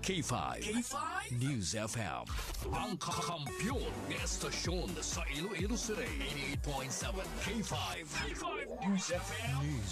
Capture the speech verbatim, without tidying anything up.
K five. K five News F M. Ang kakampiyon ng estasyon sa Iloilo City. eighty-eight point seven K five. K five News F M. News